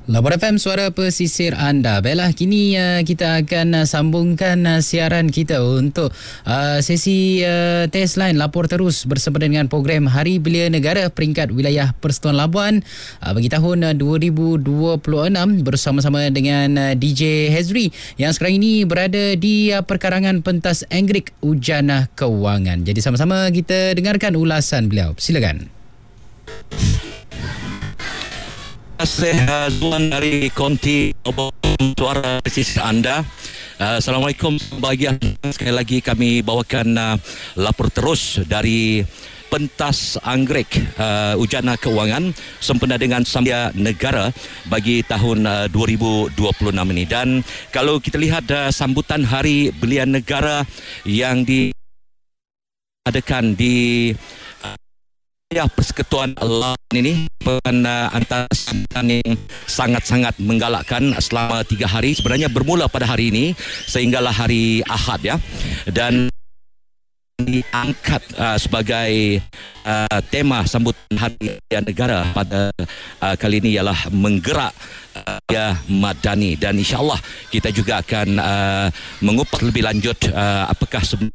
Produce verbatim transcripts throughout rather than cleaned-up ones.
Labor F M, suara pesisir anda. Baiklah, kini uh, kita akan uh, sambungkan uh, siaran kita untuk uh, sesi uh, test line lapor terus bersempena dengan program Hari Belia Negara peringkat wilayah Persekutuan Labuan uh, bagi tahun uh, dua ribu dua puluh enam bersama-sama dengan uh, D J Hezri yang sekarang ini berada di uh, perkarangan pentas Anggerik Ujana Kewangan. Jadi sama-sama kita dengarkan ulasan beliau. Silakan. Saya Zuan dari Konti Suara Pesisir anda. Uh, Assalamualaikum bahagia. Sekali lagi kami bawakan uh, lapor terus dari pentas Anggerik uh, Ujana Kewangan sempena dengan Sambutan Negara bagi tahun uh, dua ribu dua puluh enam ini. Dan kalau kita lihat uh, sambutan Hari Belia Negara yang diadakan di Ya, Persekutuan Labuan ini merupakan uh, antara sambutan yang sangat-sangat menggalakkan selama tiga hari. Sebenarnya bermula pada hari ini sehinggalah hari Ahad ya. Dan diangkat uh, sebagai uh, tema sambutan Hari Belia Negara pada uh, kali ini ialah menggerak uh, ya madani. Dan insya-Allah kita juga akan uh, mengupas lebih lanjut uh, apakah sebenarnya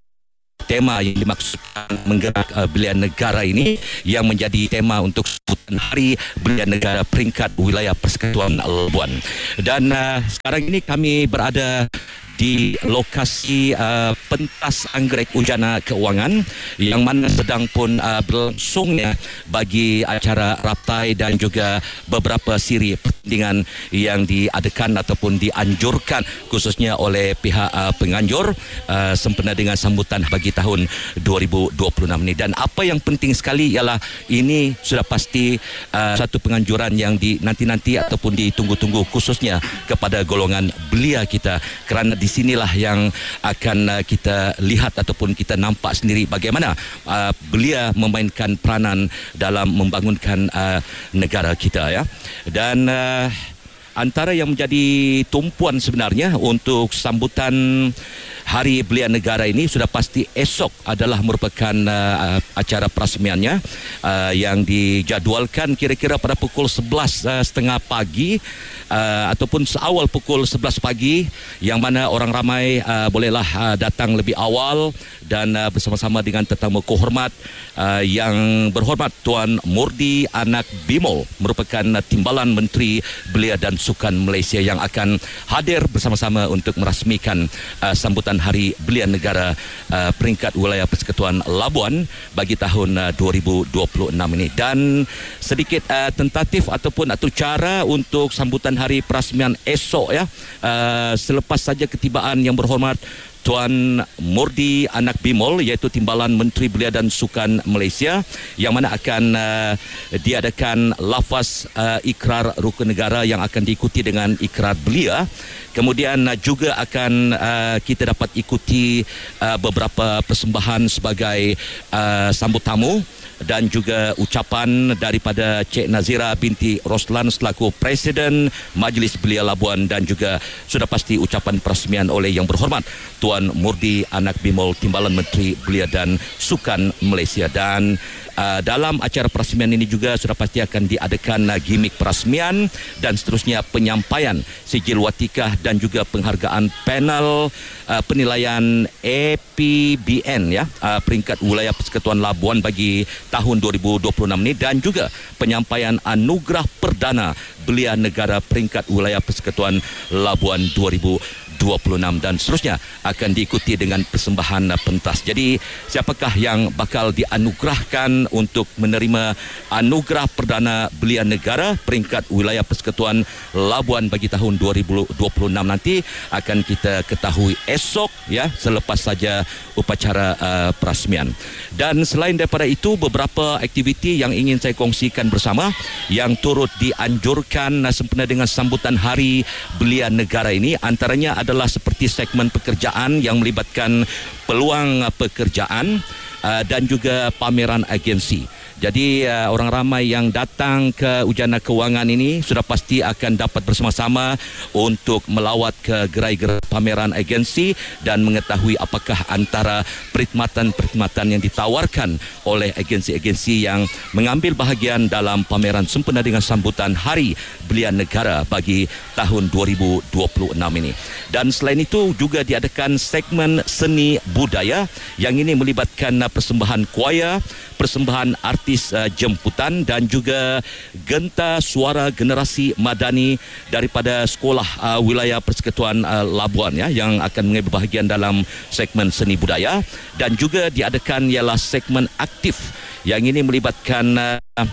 tema yang dimaksudkan menggerak uh, Belia Negara ini yang menjadi tema untuk sambutan Hari Belia Negara peringkat wilayah Persekutuan Labuan. Dan uh, sekarang ini kami berada di lokasi uh, pentas Anggerik Ujana Kewangan yang mana sedang pun uh, berlangsungnya bagi acara raptai dan juga beberapa siri pertandingan yang diadakan ataupun dianjurkan khususnya oleh pihak uh, penganjur uh, sempena dengan sambutan bagi tahun dua ribu dua puluh enam ini. Dan apa yang penting sekali ialah ini sudah pasti uh, satu penganjuran yang di nanti-nanti ataupun ditunggu-tunggu khususnya kepada golongan belia kita, kerana di sinilah yang akan uh, kita lihat ataupun kita nampak sendiri bagaimana uh, belia memainkan peranan dalam membangunkan uh, negara kita ya. Dan uh, antara yang menjadi tumpuan sebenarnya untuk sambutan Hari Belia Negara ini sudah pasti esok adalah merupakan uh, acara perasmiannya uh, yang dijadualkan kira-kira pada pukul sebelas tiga puluh pagi uh, ataupun seawal pukul sebelas pagi, yang mana orang ramai uh, bolehlah uh, datang lebih awal dan uh, bersama-sama dengan tetamu kehormat uh, yang berhormat Tuan Murdi Anak Bimol merupakan uh, Timbalan Menteri Belia dan Sukan Malaysia yang akan hadir bersama-sama untuk merasmikan uh, sambutan Hari Belia Negara uh, peringkat wilayah Persekutuan Labuan bagi tahun uh, dua ribu dua puluh enam ini. Dan sedikit uh, tentatif ataupun atau cara untuk sambutan hari perasmian esok ya, uh, selepas saja ketibaan yang berhormat Tuan Murdi Anak Bimol iaitu Timbalan Menteri Belia dan Sukan Malaysia, yang mana akan uh, diadakan lafaz uh, ikrar rukun negara yang akan diikuti dengan ikrar belia. Kemudian uh, juga akan uh, kita dapat ikuti uh, beberapa persembahan sebagai uh, sambut tamu dan juga ucapan daripada Cik Nazira binti Roslan selaku Presiden Majlis Belia Labuan, dan juga sudah pasti ucapan perasmian oleh yang berhormat Tuan Murdi Anak Bimol Timbalan Menteri Belia dan Sukan Malaysia. Dan Uh, dalam acara perasmian ini juga sudah pasti akan diadakan uh, gimik perasmian dan seterusnya penyampaian sijil watikah dan juga penghargaan panel uh, penilaian A P B N ya, uh, peringkat wilayah Persekutuan Labuan bagi tahun dua ribu dua puluh enam ini, dan juga penyampaian anugerah perdana Belia Negara peringkat wilayah Persekutuan Labuan dua ribu dua puluh enam dan seterusnya akan diikuti dengan persembahan pentas. Jadi siapakah yang bakal dianugerahkan untuk menerima anugerah perdana Belia Negara peringkat wilayah Persekutuan Labuan bagi tahun dua ribu dua puluh enam nanti akan kita ketahui esok ya, selepas saja upacara uh, perasmian. Dan selain daripada itu, beberapa aktiviti yang ingin saya kongsikan bersama yang turut dianjurkan uh, sempena dengan sambutan Hari Belia Negara ini, antaranya adalah seperti segmen pekerjaan yang melibatkan peluang uh, pekerjaan uh, dan juga pameran agensi. Jadi uh, orang ramai yang datang ke Ujana Kewangan ini sudah pasti akan dapat bersama-sama untuk melawat ke gerai-gerai pameran agensi dan mengetahui apakah antara perkhidmatan-perkhidmatan yang ditawarkan oleh agensi-agensi yang mengambil bahagian dalam pameran sempena dengan sambutan Hari Belia Negara bagi tahun dua ribu dua puluh enam ini. Dan selain itu juga diadakan segmen seni budaya yang ini melibatkan uh, persembahan kuaya, persembahan artis uh, jemputan dan juga genta suara generasi madani daripada sekolah uh, wilayah Persekutuan uh, Labuan ya yang akan mengambil bahagian dalam segmen seni budaya, dan juga diadakan ialah segmen aktif yang ini melibatkan uh,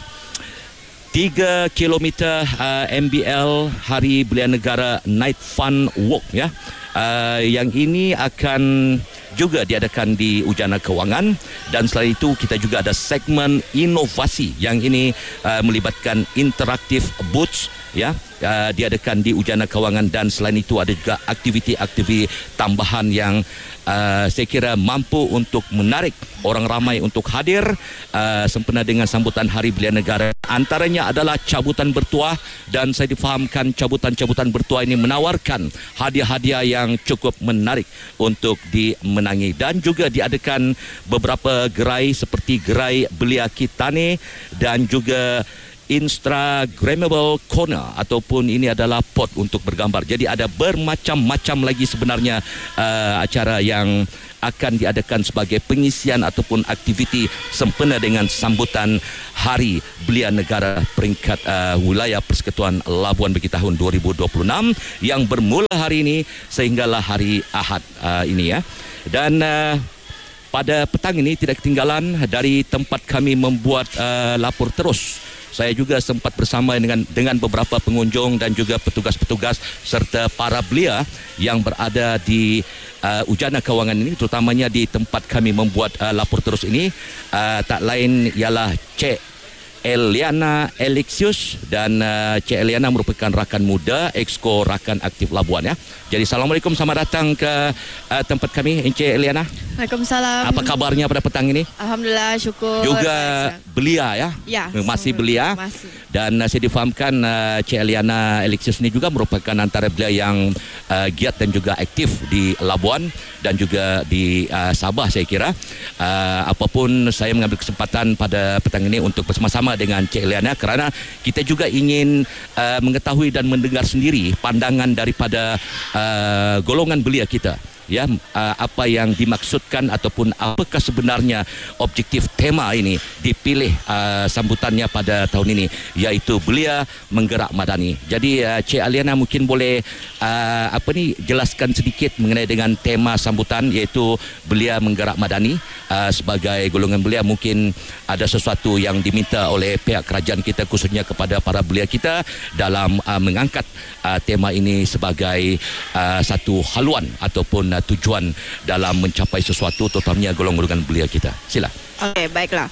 tiga kilometer uh, M B L Hari Belia Negara Night Fun Walk ya. Uh, yang ini akan juga diadakan di Ujana Kewangan, dan selain itu kita juga ada segmen inovasi yang ini uh, melibatkan interaktif booths ya, uh, diadakan di Ujana Kewangan, dan selain itu ada juga aktiviti-aktiviti tambahan yang uh, saya kira mampu untuk menarik orang ramai untuk hadir uh, sempena dengan sambutan Hari Belia Negara. Antaranya adalah cabutan bertuah, dan saya difahamkan cabutan-cabutan bertuah ini menawarkan hadiah-hadiah yang cukup menarik untuk dimenangi, dan juga diadakan beberapa gerai seperti gerai Belia Kitane dan juga Instagrammable corner ataupun ini adalah pot untuk bergambar. Jadi ada bermacam-macam lagi sebenarnya uh, acara yang akan diadakan sebagai pengisian ataupun aktiviti sempena dengan sambutan Hari Belia Negara peringkat uh, wilayah Persekutuan Labuan bagi tahun dua ribu dua puluh enam yang bermula hari ini sehinggalah hari Ahad uh, ini ya. Dan uh, pada petang ini tidak ketinggalan dari tempat kami membuat uh, lapor terus. Saya juga sempat bersama dengan dengan beberapa pengunjung dan juga petugas-petugas serta para belia yang berada di uh, Ujana Kewangan ini, terutamanya di tempat kami membuat uh, lapor terus ini. Uh, tak lain ialah Cik Eliana Elixius, dan uh, Cik Eliana merupakan rakan muda Exco Rakan Aktif Labuan ya. Jadi assalamualaikum, selamat datang ke uh, tempat kami Encik Eliana. Waalaikumsalam. Apa kabarnya pada petang ini? Alhamdulillah, syukur. Juga belia ya? Ya. Masih belia. Masih. Dan uh, saya difahamkan uh, Cik Eliana Elixius ini juga merupakan antara belia yang uh, giat dan juga aktif di Labuan dan juga di uh, Sabah saya kira. Uh, apapun saya mengambil kesempatan pada petang ini untuk bersama-sama dengan Cik Eliana kerana kita juga ingin uh, mengetahui dan mendengar sendiri pandangan daripada uh, golongan belia kita. Ya, uh, apa yang dimaksudkan ataupun apakah sebenarnya objektif tema ini dipilih uh, sambutannya pada tahun ini, iaitu Belia Menggerak Madani. Jadi uh, Cik Eliana mungkin boleh uh, apa ni jelaskan sedikit mengenai dengan tema sambutan, iaitu Belia Menggerak Madani. Uh, sebagai golongan belia mungkin ada sesuatu yang diminta oleh pihak kerajaan kita khususnya kepada para belia kita dalam uh, mengangkat uh, tema ini sebagai uh, satu haluan ataupun uh, tujuan dalam mencapai sesuatu, terutamanya golongan belia kita. Sila. Okey, baiklah.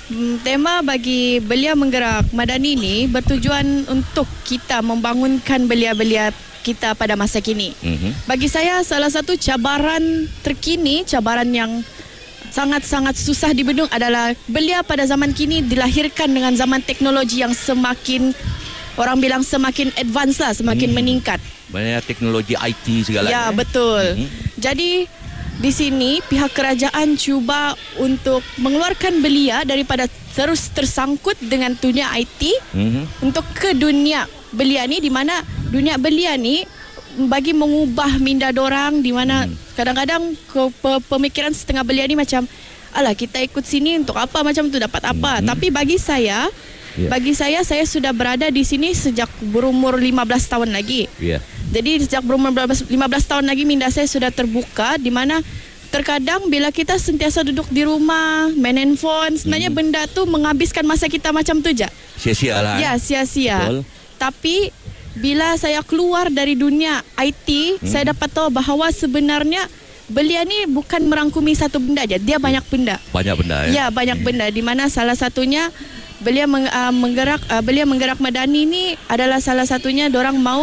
Tema bagi Belia Menggerak Madani ini bertujuan untuk kita membangunkan belia-belia kita pada masa kini. Mm-hmm. Bagi saya salah satu cabaran terkini, cabaran yang sangat-sangat susah dibendung adalah belia pada zaman kini dilahirkan dengan zaman teknologi yang semakin, orang bilang semakin advance lah, semakin hmm. meningkat. Banyak teknologi I T segala. Ya, betul. Hmm. Jadi di sini pihak kerajaan cuba untuk mengeluarkan belia daripada terus tersangkut dengan dunia I T hmm. untuk ke dunia belia ni, di mana dunia belia ni bagi mengubah minda dorang, di mana hmm. kadang-kadang ke, pe, pemikiran setengah belia ni macam alah kita ikut sini untuk apa, macam tu dapat apa. Hmm. Tapi bagi saya yeah. bagi saya saya sudah berada di sini sejak berumur lima belas tahun lagi. Yeah. Jadi sejak berumur lima belas tahun lagi minda saya sudah terbuka, di mana terkadang bila kita sentiasa duduk di rumah main handphone, sebenarnya hmm. benda tu menghabiskan masa kita macam tu je. Sia-sia lah. Ya, sia-sia. Betul. Tapi bila saya keluar dari dunia I T, hmm. saya dapat tahu bahawa sebenarnya belia ni bukan merangkumi satu benda aja, dia banyak benda. Banyak benda ya. Ya, banyak hmm. benda, di mana salah satunya belia meng, uh, menggerak uh, belia menggerak madani ni adalah salah satunya dorang mau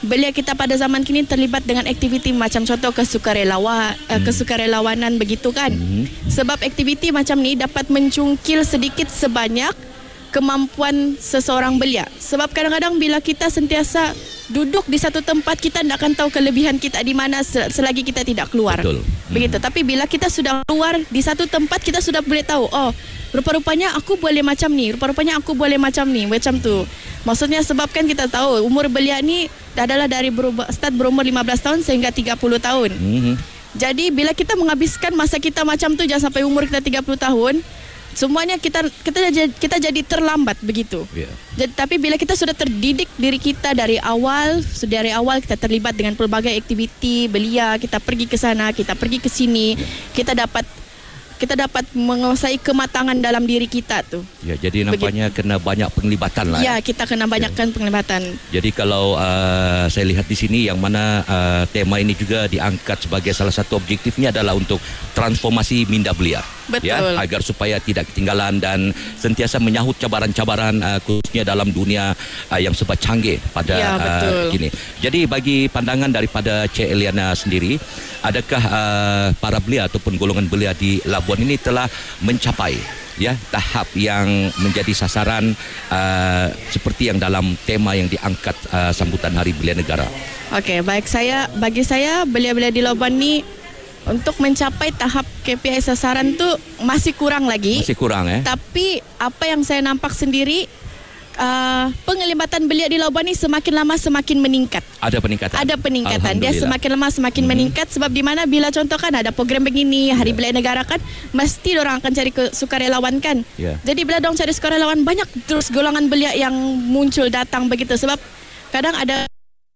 belia kita pada zaman kini terlibat dengan aktiviti macam contoh kesukarelawan, hmm. uh, kesukarelawanan begitu kan. Hmm. Sebab aktiviti macam ni dapat mencungkil sedikit sebanyak kemampuan seseorang belia. Sebab kadang-kadang bila kita sentiasa duduk di satu tempat, kita tidak akan tahu kelebihan kita di mana selagi kita tidak keluar. Betul. Begitu. Hmm. Tapi bila kita sudah keluar di satu tempat, kita sudah boleh tahu, oh, rupa-rupanya aku boleh macam ni, rupa-rupanya aku boleh macam ni, macam tu. Maksudnya sebabkan kita tahu umur belia ni adalah dari berubah, start berumur lima belas tahun sehingga tiga puluh tahun. Hmm. Jadi bila kita menghabiskan masa kita macam tu jangan sampai umur kita tiga puluh tahun, semuanya kita kita kita jadi terlambat begitu. Yeah. Jadi, tapi bila kita sudah terdidik diri kita dari awal, sudah dari awal kita terlibat dengan pelbagai aktiviti belia, kita pergi ke sana, kita pergi ke sini, kita dapat kita dapat menguasai kematangan dalam diri kita tu. Ya, jadi nampaknya begitu. Kena banyak penglibatan lah. Ya, kita kena banyakkan ya. penglibatan. Jadi kalau uh, saya lihat di sini yang mana uh, tema ini juga diangkat sebagai salah satu objektifnya adalah untuk transformasi minda belia. Betul. Ya, agar supaya tidak ketinggalan dan sentiasa menyahut cabaran-cabaran uh, khususnya dalam dunia uh, yang serba canggih pada ya, uh, kini. Jadi bagi pandangan daripada Cik Eliana sendiri, adakah uh, para belia ataupun golongan belia di Labuan ini telah mencapai ya tahap yang menjadi sasaran uh, seperti yang dalam tema yang diangkat uh, sambutan Hari Belia Negara? Okey, baik saya bagi saya belia-belia di Labuan ni untuk mencapai tahap K P I sasaran tu masih kurang lagi. Masih kurang eh. Tapi apa yang saya nampak sendiri, uh, penglibatan belia di Labuan ni semakin lama semakin meningkat. Ada peningkatan. Ada peningkatan. Dia semakin lama semakin hmm. meningkat sebab di mana bila contoh kan ada program begini Hari yeah. Belia Negara kan, mesti orang akan cari ke sukarelawan kan. Yeah. Jadi bila dong cari sukarelawan, banyak terus golongan belia yang muncul datang begitu sebab kadang ada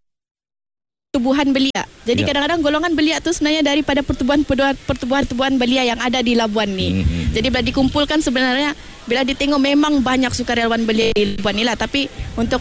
pertubuhan belia. Jadi ya. kadang-kadang golongan belia tu sebenarnya daripada pertubuhan-pertubuhan belia yang ada di Labuan ni. Mm-hmm. Jadi bila dikumpulkan sebenarnya bila ditengok memang banyak sukarelawan belia di Labuan ni lah. Tapi untuk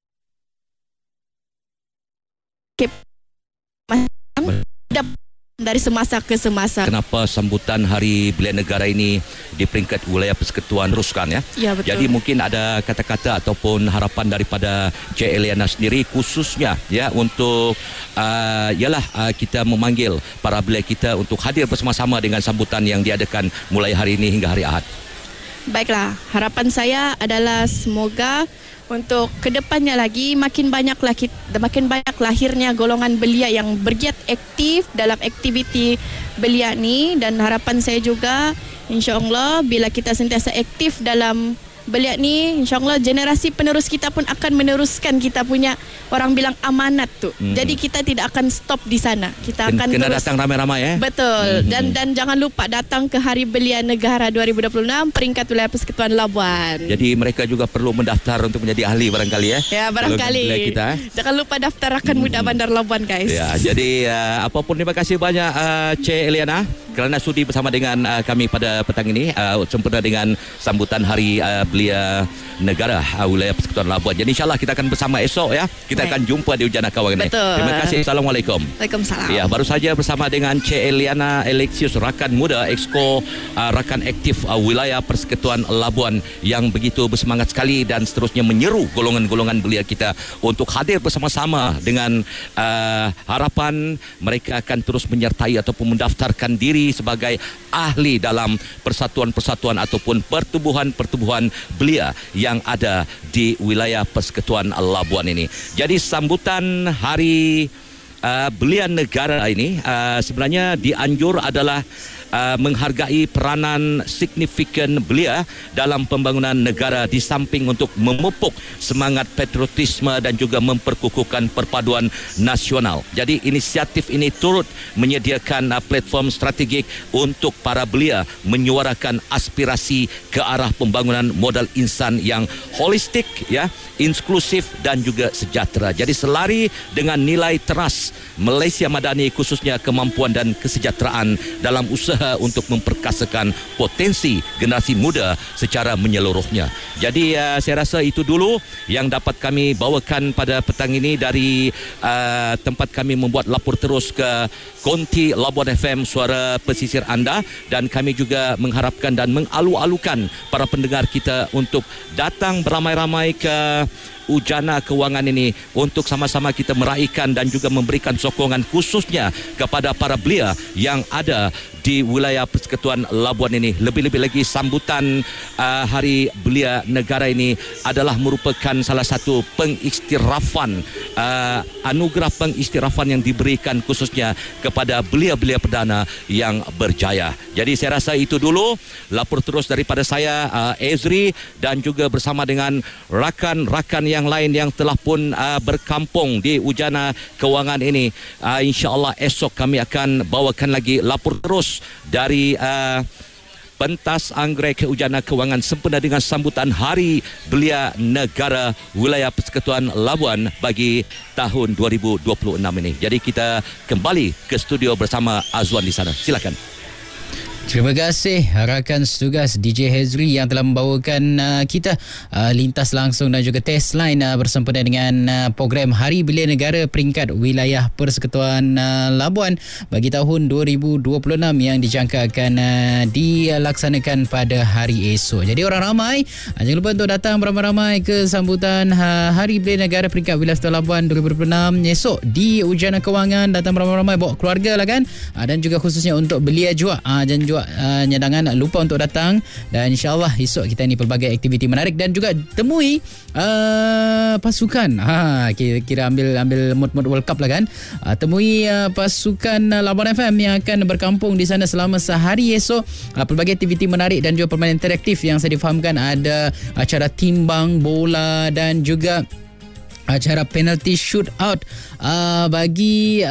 dari semasa ke semasa. Kenapa sambutan Hari Belia Negara ini di peringkat wilayah persekutuan teruskan ya? Ya, betul. Jadi mungkin ada kata-kata ataupun harapan daripada Cik Eliana sendiri khususnya ya untuk uh, ialah uh, kita memanggil para belia kita untuk hadir bersama-sama dengan sambutan yang diadakan mulai hari ini hingga hari Ahad. Baiklah, harapan saya adalah semoga untuk kedepannya lagi makin banyaklah kita, makin banyak lahirnya golongan belia yang bergiat aktif dalam aktiviti belia ni, dan harapan saya juga insya-Allah bila kita sentiasa aktif dalam belia ni, insya-Allah generasi penerus kita pun akan meneruskan kita punya orang bilang amanat tu. Hmm. Jadi kita tidak akan stop di sana. Kita akan kena terus datang ramai-ramai eh. Betul. Hmm. Dan dan jangan lupa datang ke Hari Belia Negara dua ribu dua puluh enam peringkat wilayah persekutuan Labuan. Jadi mereka juga perlu mendaftar untuk menjadi ahli barangkali ya. Ya, barangkali. Kita, eh. Jangan lupa daftar Rakan Muda hmm. Bandar Labuan guys. Ya, jadi uh, apapun terima kasih banyak uh, Cik Eliana kerana sudi bersama dengan uh, kami pada petang ini uh, sempena dengan sambutan Hari uh, Belia Negara uh, wilayah persekutuan Labuan. Jadi insyaAllah kita akan bersama esok ya. Kita Baik. akan jumpa di Ujana Kawan ini. Terima kasih. Assalamualaikum. Waalaikumsalam. Ya, baru saja bersama dengan Cik Eliana Alexius, Rakan Muda Exco uh, Rakan Aktif uh, wilayah persekutuan Labuan yang begitu bersemangat sekali dan seterusnya menyeru golongan-golongan belia kita untuk hadir bersama-sama dengan uh, harapan mereka akan terus menyertai ataupun mendaftarkan diri sebagai ahli dalam persatuan-persatuan ataupun pertubuhan-pertubuhan belia yang ada di wilayah persekutuan Labuan ini. Jadi sambutan Hari uh, Belia Negara ini uh, sebenarnya dianjur adalah Uh, menghargai peranan signifikan belia dalam pembangunan negara di samping untuk memupuk semangat patriotisme dan juga memperkukuhkan perpaduan nasional. Jadi inisiatif ini turut menyediakan uh, platform strategik untuk para belia menyuarakan aspirasi ke arah pembangunan modal insan yang holistik ya, inklusif dan juga sejahtera. Jadi selari dengan nilai teras Malaysia Madani khususnya kemampuan dan kesejahteraan dalam usaha berusaha untuk memperkasakan potensi generasi muda secara menyeluruhnya. Jadi uh, saya rasa itu dulu yang dapat kami bawakan pada petang ini dari uh, tempat kami membuat lapor terus ke Konti Labuan F M, suara pesisir anda, dan kami juga mengharapkan dan mengalu-alukan para pendengar kita untuk datang beramai-ramai ke Ujana Kewangan ini untuk sama-sama kita meraihkan dan juga memberikan sokongan khususnya kepada para belia yang ada di wilayah Persekutuan Labuan ini. Lebih-lebih lagi sambutan uh, Hari Belia Negara ini adalah merupakan salah satu pengistirafan, uh, anugerah pengistirafan yang diberikan khususnya kepada belia-belia perdana yang berjaya. Jadi saya rasa itu dulu lapor terus daripada saya, uh, Ezri, dan juga bersama dengan rakan-rakan yang lain yang telah pun uh, berkampung di Ujana Kewangan ini. Uh, InsyaAllah esok kami akan bawakan lagi lapor terus dari uh, pentas anggrek Ujana Kewangan sempena dengan sambutan Hari Belia Negara Wilayah Persekutuan Labuan bagi tahun dua ribu dua puluh enam ini. Jadi kita kembali ke studio bersama Azwan di sana. Silakan. Terima kasih rakan setugas D J Hezri yang telah membawakan uh, kita uh, lintas langsung dan juga test line uh, bersempena dengan uh, program Hari Belia Negara peringkat wilayah Persekutuan uh, Labuan bagi tahun dua ribu dua puluh enam yang dijangka akan uh, dilaksanakan pada hari esok. Jadi orang ramai, uh, jangan lupa untuk datang beramai-ramai ke sambutan uh, Hari Belia Negara peringkat wilayah Persekutuan Labuan dua ribu dua puluh enam esok di Ujana Kewangan. Datang beramai-ramai, bawa keluarga lah kan, uh, dan juga khususnya untuk belia juga, uh, dan juga Uh, nyadangan lupa untuk datang, dan insyaAllah esok kita ni pelbagai aktiviti menarik dan juga temui uh, pasukan, ha, kira, kira ambil ambil mood-mood World Cup lah kan, uh, temui uh, pasukan uh, Labuan F M yang akan berkampung di sana selama sehari esok. Uh, pelbagai aktiviti menarik dan juga permainan interaktif yang saya difahamkan, ada acara timbang bola dan juga acara penalty shootout uh, bagi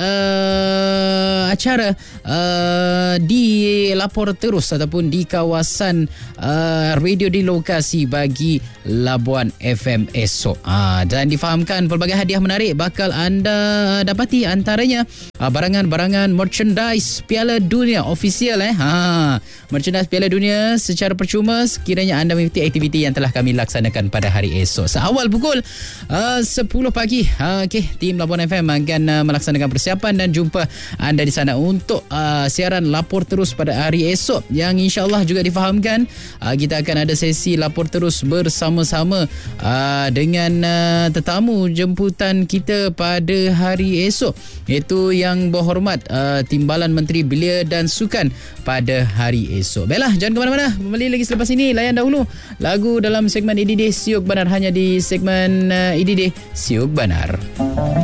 uh, acara uh, di lapor terus ataupun di kawasan uh, radio di lokasi bagi Labuan F M esok. Uh, dan difahamkan pelbagai hadiah menarik bakal anda dapati, antaranya uh, barangan-barangan merchandise Piala Dunia official eh. Ha, merchandise Piala Dunia secara percuma sekiranya anda mengikuti aktiviti yang telah kami laksanakan pada hari esok. Seawal pukul uh, sepuluh pagi. Uh, Okey, tim Labuan F M akan uh, melaksanakan persiapan dan jumpa anda di sana untuk uh, siaran lapor terus pada hari esok, yang insya-Allah juga difahamkan uh, kita akan ada sesi lapor terus bersama-sama uh, dengan uh, tetamu jemputan kita pada hari esok, iaitu yang berhormat uh, Timbalan Menteri Belia dan Sukan pada hari esok. Baiklah, jangan ke mana-mana. Kembali lagi selepas ini, layan dahulu lagu dalam segmen I D D Siuk Banar, hanya di segmen uh, I D D Siuk Banar.